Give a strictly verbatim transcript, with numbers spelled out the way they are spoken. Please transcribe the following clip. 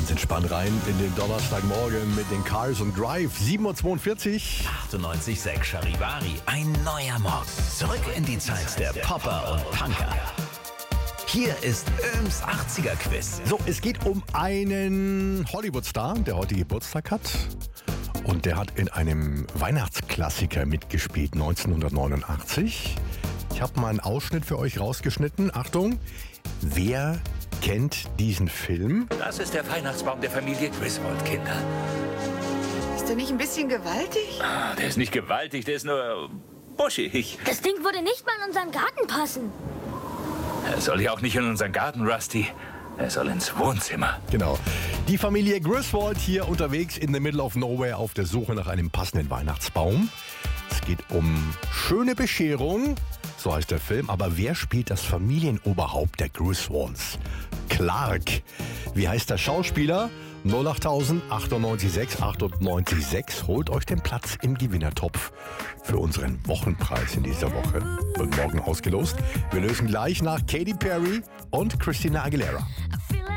ganz entspannt rein in den Donnerstagmorgen mit den Cars und Drive. sieben Uhr zweiundvierzig. achtundneunzig Komma sechs Charivari. Ein neuer Morgen. Zurück in die Zeit der Popper und Punker. Hier ist Öhms achtziger-Quiz. So, es geht um einen Hollywood-Star, der heute Geburtstag hat. Und der hat in einem Weihnachtsklassiker mitgespielt, neunzehnhundertneunundachtzig. Ich habe mal einen Ausschnitt für euch rausgeschnitten. Achtung, wer kennt diesen Film? Das ist der Weihnachtsbaum der Familie Griswold, Kinder. Ist der nicht ein bisschen gewaltig? Ah, der ist nicht gewaltig, der ist nur buschig. Das Ding würde nicht mal in unseren Garten passen. Er soll ja auch nicht in unseren Garten, Rusty. Er soll ins Wohnzimmer. Genau. Die Familie Griswold hier unterwegs in the middle of nowhere auf der Suche nach einem passenden Weihnachtsbaum. Es geht um schöne Bescherung, so heißt der Film. Aber wer spielt das Familienoberhaupt der Griswolds? Clark. Wie heißt der Schauspieler? null acht achtundneunzig sechs achtundneunzig sechs. Holt euch den Platz im Gewinnertopf für unseren Wochenpreis in dieser Woche. Wird morgen ausgelost. Wir lösen gleich nach Katy Perry und Christina Aguilera.